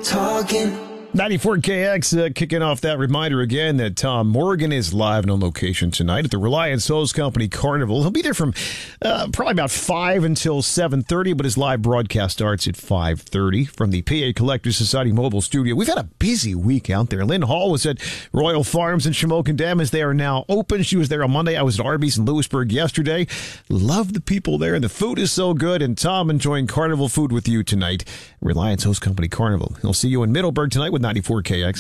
talking. 94KX kicking off that reminder again that Tom Morgan is live and on location tonight at the Reliance Hose Company Carnival. He'll be there from probably about 5 until 7:30, but his live broadcast starts at 5:30 from the PA Collectors Society mobile studio. We've had a busy week out there. Lynn Hall was at Royal Farms in Shamokin Dam as they are now open. She was there on Monday. I was at Arby's in Lewisburg yesterday. Love the people there, and the food is so good. And Tom enjoying carnival food with you tonight. Reliance Hose Company Carnival. He'll see you in Middleburg tonight with 94KX.